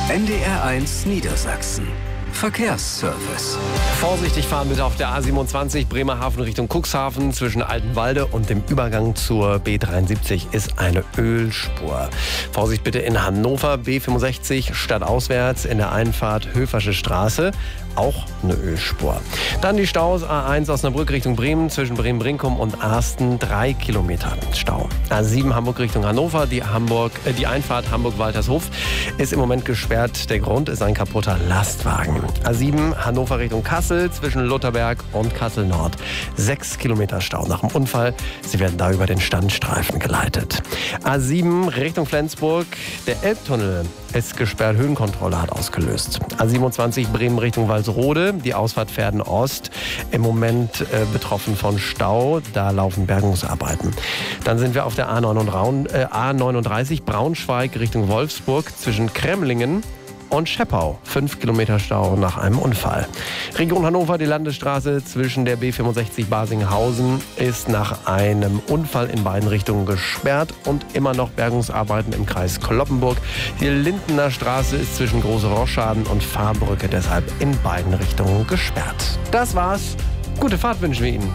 NDR1 Niedersachsen. Verkehrsservice. Vorsichtig fahren bitte auf der A27 Bremerhaven Richtung Cuxhaven. Zwischen Altenwalde und dem Übergang zur B73 ist eine Ölspur. Vorsicht bitte in Hannover, B65 stadtauswärts in der Einfahrt Höfersche Straße. Auch eine Ölspur. Dann die Staus A1 Osnabrück Richtung Bremen zwischen Bremen-Brinkum und Arsten 3 Kilometer Stau. A7 Hamburg Richtung Hannover, die Einfahrt Hamburg-Waltershof ist im Moment gesperrt. Der Grund ist ein kaputter Lastwagen. A7 Hannover Richtung Kassel zwischen Lutherberg und Kassel Nord 6 Kilometer Stau nach dem Unfall. Sie werden da über den Standstreifen geleitet. A7 Richtung Flensburg, der Elbtunnel ist gesperrt, Höhenkontrolle hat ausgelöst. A27 Bremen Richtung Walsrode, die Ausfahrt Verden Ost, im Moment betroffen von Stau, da laufen Bergungsarbeiten. Dann sind wir auf der A39 Braunschweig Richtung Wolfsburg zwischen Kremlingen und Scheppau. 5 Kilometer Stau nach einem Unfall. Region Hannover, die Landesstraße zwischen der B65 Basinghausen ist nach einem Unfall in beiden Richtungen gesperrt und immer noch Bergungsarbeiten im Kreis Cloppenburg. Die Lindener Straße ist zwischen Große Rorschaden und Fahrbrücke deshalb in beiden Richtungen gesperrt. Das war's. Gute Fahrt wünschen wir Ihnen.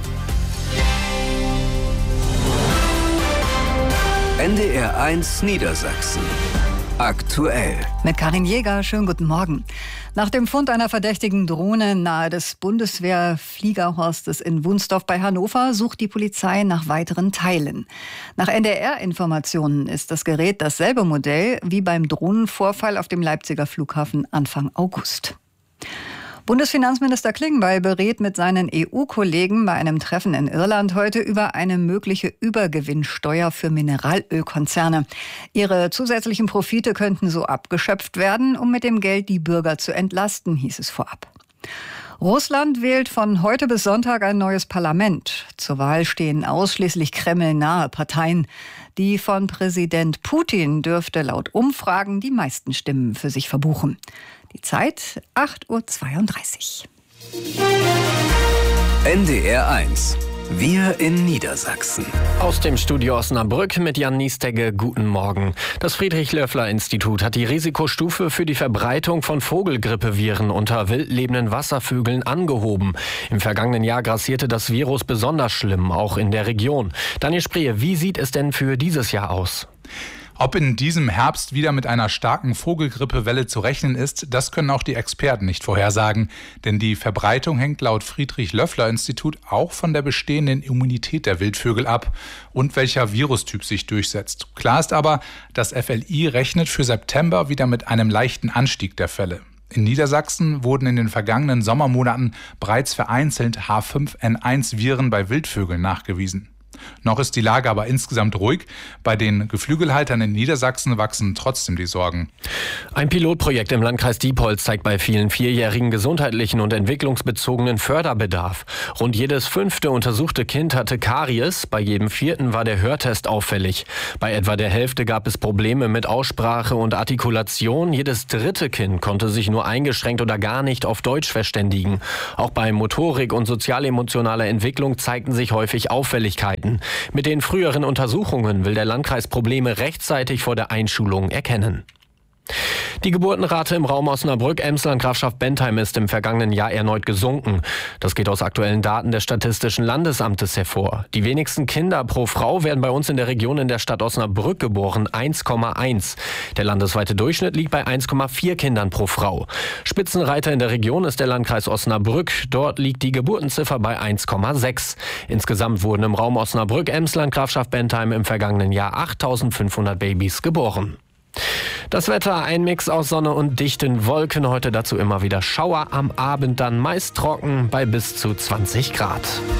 NDR1 Niedersachsen. Aktuell. Mit Karin Jäger, schönen guten Morgen. Nach dem Fund einer verdächtigen Drohne nahe des Bundeswehrfliegerhorstes in Wunsdorf bei Hannover sucht die Polizei nach weiteren Teilen. Nach NDR-Informationen ist das Gerät dasselbe Modell wie beim Drohnenvorfall auf dem Leipziger Flughafen Anfang August. Bundesfinanzminister Klingbeil berät mit seinen EU-Kollegen bei einem Treffen in Irland heute über eine mögliche Übergewinnsteuer für Mineralölkonzerne. Ihre zusätzlichen Profite könnten so abgeschöpft werden, um mit dem Geld die Bürger zu entlasten, hieß es vorab. Russland wählt von heute bis Sonntag ein neues Parlament. Zur Wahl stehen ausschließlich kremlnahe Parteien. Die von Präsident Putin dürfte laut Umfragen die meisten Stimmen für sich verbuchen. Die Zeit 8:32 Uhr. NDR1. Wir in Niedersachsen. Aus dem Studio Osnabrück mit Jan Niestegge. Guten Morgen. Das Friedrich-Löffler-Institut hat die Risikostufe für die Verbreitung von Vogelgrippeviren unter wild lebenden Wasservögeln angehoben. Im vergangenen Jahr grassierte das Virus besonders schlimm, auch in der Region. Daniel Spree, wie sieht es denn für dieses Jahr aus? Ob in diesem Herbst wieder mit einer starken Vogelgrippewelle zu rechnen ist, das können auch die Experten nicht vorhersagen. Denn die Verbreitung hängt laut Friedrich-Löffler-Institut auch von der bestehenden Immunität der Wildvögel ab und welcher Virustyp sich durchsetzt. Klar ist aber, das FLI rechnet für September wieder mit einem leichten Anstieg der Fälle. In Niedersachsen wurden in den vergangenen Sommermonaten bereits vereinzelt H5N1-Viren bei Wildvögeln nachgewiesen. Noch ist die Lage aber insgesamt ruhig. Bei den Geflügelhaltern in Niedersachsen wachsen trotzdem die Sorgen. Ein Pilotprojekt im Landkreis Diepholz zeigt bei vielen Vierjährigen gesundheitlichen und entwicklungsbezogenen Förderbedarf. Rund jedes 5. untersuchte Kind hatte Karies, bei jedem 4. war der Hörtest auffällig. Bei etwa der Hälfte gab es Probleme mit Aussprache und Artikulation. Jedes 3. Kind konnte sich nur eingeschränkt oder gar nicht auf Deutsch verständigen. Auch bei Motorik und sozial-emotionaler Entwicklung zeigten sich häufig Auffälligkeiten. Mit den früheren Untersuchungen will der Landkreis Probleme rechtzeitig vor der Einschulung erkennen. Die Geburtenrate im Raum Osnabrück, Emsland, Grafschaft Bentheim ist im vergangenen Jahr erneut gesunken. Das geht aus aktuellen Daten des Statistischen Landesamtes hervor. Die wenigsten Kinder pro Frau werden bei uns in der Region in der Stadt Osnabrück geboren, 1,1. Der landesweite Durchschnitt liegt bei 1,4 Kindern pro Frau. Spitzenreiter in der Region ist der Landkreis Osnabrück. Dort liegt die Geburtenziffer bei 1,6. Insgesamt wurden im Raum Osnabrück, Emsland, Grafschaft Bentheim im vergangenen Jahr 8.500 Babys geboren. Das Wetter, ein Mix aus Sonne und dichten Wolken. Heute dazu immer wieder Schauer, am Abend dann meist trocken bei bis zu 20 Grad.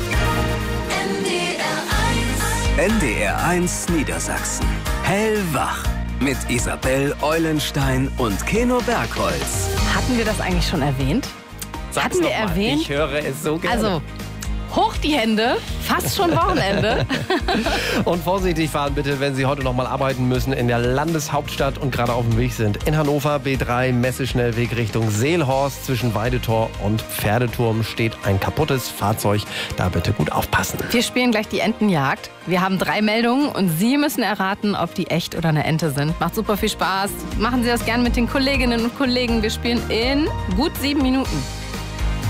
NDR1 Niedersachsen. Hellwach. Mit Isabel Eulenstein und Keno Bergholz. Hatten wir das eigentlich schon erwähnt? Sag's Hatten wir noch mal. erwähnt? Ich höre es so gerne. Also, Hoch die Hände, fast schon Wochenende. Und vorsichtig fahren bitte, wenn Sie heute noch mal arbeiten müssen in der Landeshauptstadt und gerade auf dem Weg sind. In Hannover B3 Messeschnellweg Richtung Seelhorst zwischen Weidetor und Pferdeturm steht ein kaputtes Fahrzeug. Da bitte gut aufpassen. Wir spielen gleich die Entenjagd. Wir haben 3 Meldungen und Sie müssen erraten, ob die echt oder eine Ente sind. Macht super viel Spaß. Machen Sie das gerne mit den Kolleginnen und Kollegen. Wir spielen in gut 7 Minuten.